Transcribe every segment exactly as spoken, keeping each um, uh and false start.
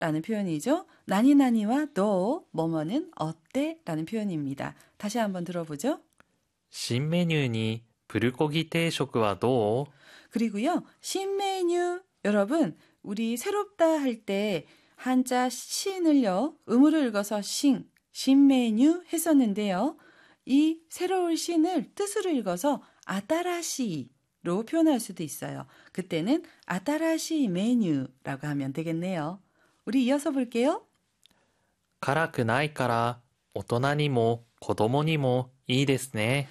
라는 표현이죠. 나니나니와 도, 뭐뭐는 어때? 라는 표현입니다. 다시 한번 들어보죠. 新メニューにプルコギ定食はどう? 그리고요. 신메뉴 여러분 우리 새롭다 할 때 한자 신을요. 음으로 읽어서 신, 신메뉴 했었는데요. 이 새로운 신을 뜻으로 읽어서 아따라시로 표현할 수도 있어요. 그때는 아따라시 메뉴라고 하면 되겠네요. 우리 이어서 볼게요. 辛くないから大人にも子供にもいいですね.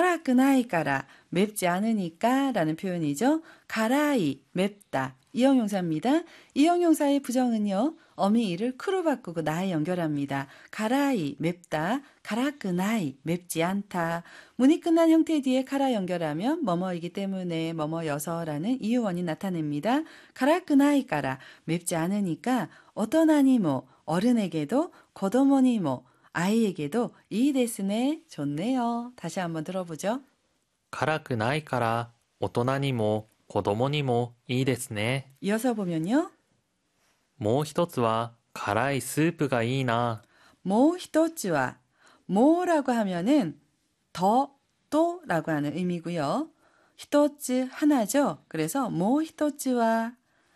가라끄나이까라 맵지 않으니까 라는 표현이죠. 가라이 맵다 이형용사입니다. 이형용사의 부정은요. 어미이를 크로 바꾸고 나에 연결합니다. 가라이 맵다 가라끄나이 맵지 않다. 문이 끝난 형태 뒤에 가라 연결하면 뭐뭐이기 때문에 뭐뭐여서라는 이유원이 나타냅니다. 가라끄나이까라 맵지 않으니까 어떤 아니모 어른에게도 고도모니모 아이에게도 이 데스네 좋네요. 다시 한번 들어보죠. 辛くないから大人にも子供にもいいですね. 이어서 보면요. もう一つは辛いスープがいいな. 모 히토츠와 모라고 하면은 더, 또라고 하는 의미고요. 히토츠 하나죠. 그래서 모 히토츠와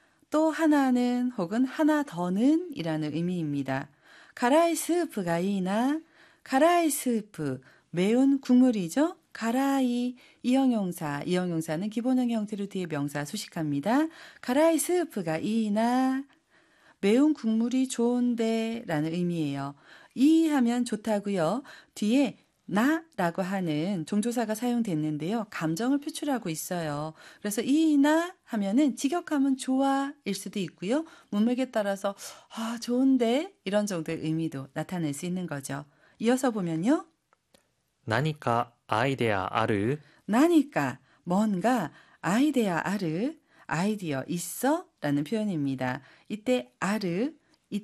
또 하나는 혹은 하나 더는 이라는 의미입니다. 가라이 스프가 이나 가라이 스프 매운 국물이죠. 가라이 이형용사 이형용사는 기본형 형태로 뒤에 명사 수식합니다. 가라이 스프가 이나 매운 국물이 좋은데 라는 의미예요. 이 하면 좋다고요. 뒤에 나라고 하는 종조사가 사용됐는데요. 감정을 표출하고 있어요. 그래서 이나 하면은 직역하면 좋아일 수도 있고요. 문맥에 따라서 아 좋은데 이런 정도의 의미도 나타낼 수 있는 거죠. 이어서 보면요. 何かアイデアある? 나니까 뭔가 아이데아 아르 아이디어 있어? 라는 표현입니다. 이때 아르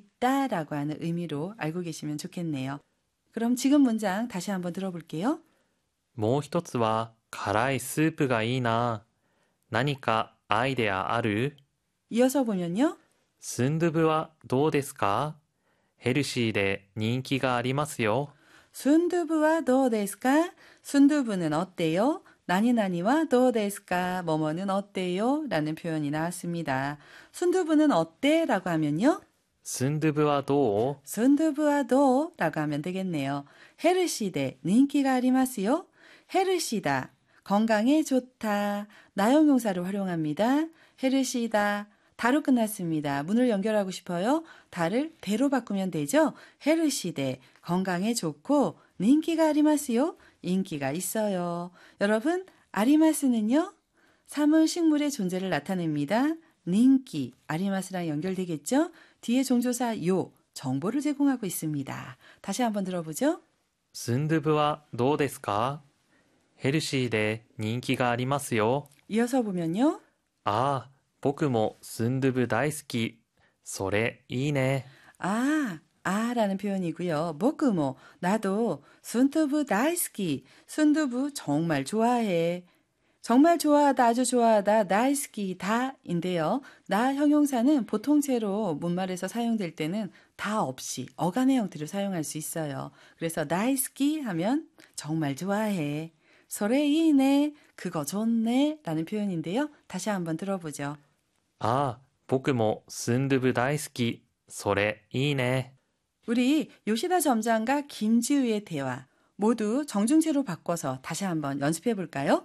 있다라고 하는 의미로 알고 계시면 좋겠네요. 그럼 지금 문장 다시 한번 들어볼게요. もう一つは辛いスープがいいな. 何かアイデアある? 이어서 보면요. スンドゥブはどうですか? ヘルシーで人気がありますよ. 순두부와 도데스까? 순두부는 어때요? 나니나니와 도데스까? 뭐뭐는 어때요? 라는 표현이 나왔습니다. 순두부는 어때? 라고 하면요. スンドゥブはどう? 순두부와 도 라고 하면 되겠네요. 헤르시데 인기가 아리마스요. 헤르시다 건강에 좋다. 나용용사를 활용합니다. 헤르시다 다로 끝났습니다. 문을 연결하고 싶어요. 다를 대로 바꾸면 되죠. 헤르시데 건강에 좋고 인기가 아리마스요. 인기가 있어요. 여러분 아리마스는요. 사물 식물의 존재를 나타냅니다. 인기 아리마스랑 연결되겠죠. 뒤에 종조사 요 정보를 제공하고 있습니다. 다시 한번 들어보죠. スンドゥブはどうですか? ヘルシーで人気がありますよ. 이어서 보면요. ああ、僕もスンドゥブ大好き. それいいね. 아, 아라는 표현이고요. 보크모 나도 순두부 다이스키. 순두부 정말 좋아해. 정말 좋아하다, 아주 좋아하다, 다이스키, 다인데요. 나 형용사는 보통체로 문말에서 사용될 때는 다 없이 어간의 형태로 사용할 수 있어요. 그래서 다이스키 하면 정말 좋아해. 소레이네, 그거 좋네 라는 표현인데요. 다시 한번 들어보죠. ああ、僕もスンドゥブ大好き. それいいね. 우리 요시다 점장과 김지우의 대화 모두 정중체로 바꿔서 다시 한번 연습해 볼까요?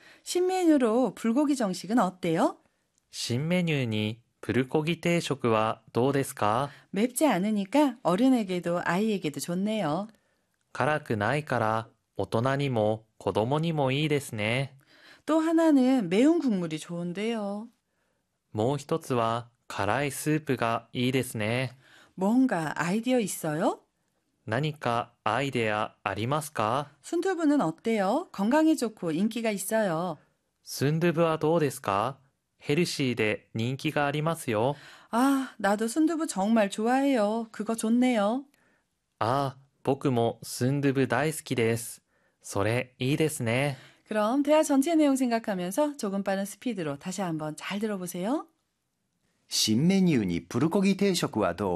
신메뉴로 불고기 정식은 어때요? 新メニューにプルコギ定食はどうですか? 맵지 않으니까 어른에게도 아이에게도 좋네요. 辛くないから大人にも子供にもいいですね. 또 하나는 매운 국물이 좋은데요. もう一つは辛いスープがいいですね. 뭔가 아이디어 있어요? 何かアイデアありますか? 순두부는 어때요? 건강에 좋고 인기가 있어요. スンドゥブはどうですか? ヘルシーで人気がありますよ. 아, 나도 순두부 정말 좋아해요. 그거 좋네요. ああ、僕もスンドゥブ大好きです. それいいですね. 그럼 대화 전체 내용 생각하면서 조금 빠른 스피드로 다시 한번 잘 들어보세요. 新メニューにプルコギ定食はどう